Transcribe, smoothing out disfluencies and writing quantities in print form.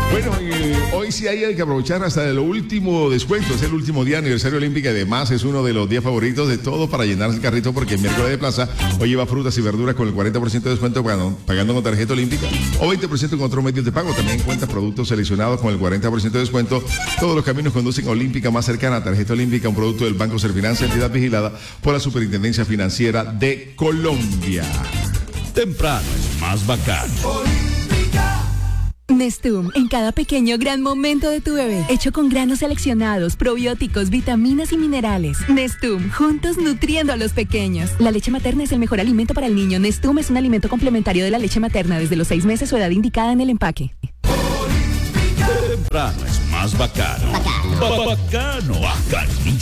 Bueno, hoy sí hay que aprovechar hasta el último descuento. Es el último día de aniversario olímpico y además es uno de los días favoritos de todos para llenarse el carrito porque el miércoles de plaza hoy lleva frutas y verduras con el 40% de descuento pagando con tarjeta olímpica o 20% con otros medios de pago. También encuentra productos seleccionados con el 40% de descuento. Todos los caminos conducen a Olímpica más cercana. Tarjeta olímpica, un producto del Banco Serfinanza, entidad vigilada por la Superintendencia Financiera de Colombia. Temprano es más bacano. Nestum, en cada pequeño gran momento de tu bebé, hecho con granos seleccionados, probióticos, vitaminas y minerales. Nestum, juntos nutriendo a los pequeños. La leche materna es el mejor alimento para el niño. Nestum es un alimento complementario de la leche materna desde los 6 meses o edad indicada en el empaque. Temprano es más bacano. Bacano, bacanísimo.